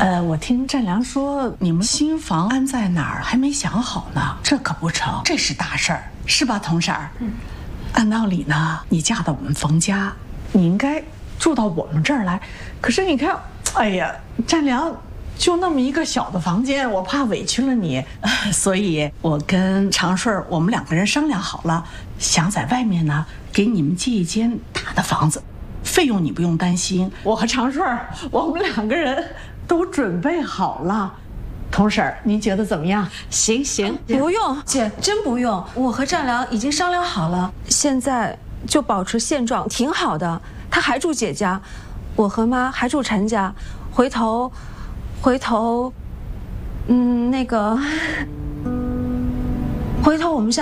我听占良说你们新房安在哪儿还没想好呢，这可不成，这是大事儿，是吧，童婶儿？按道理呢，你嫁到我们冯家，你应该住到我们这儿来。可是你看，哎呀，占良就那么一个小的房间，我怕委屈了你，所以我跟长顺我们2个人商量好了，想在外面呢给你们借一间大的房子，费用你不用担心。我和长顺我们2个人都准备好了。童婶儿，您觉得怎么样？ 行， 不用，姐，真不用。我和占良已经商量好了， 现在就保持现状，挺好的。他还住姐家，我和妈还住陈家。回头，那个，回头我们